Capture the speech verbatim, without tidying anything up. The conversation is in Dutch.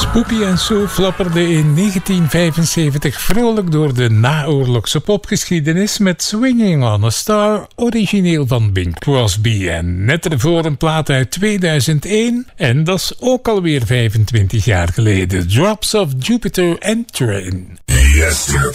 Poepie en Sue flapperden in negentien vijfenzeventig vrolijk door de naoorlogse popgeschiedenis met Swinging on a Star, origineel van Bing Crosby. En net ervoor een plaat uit tweeduizend één, en dat is ook alweer vijfentwintig jaar geleden. Drops of Jupiter and Train. Yesterday.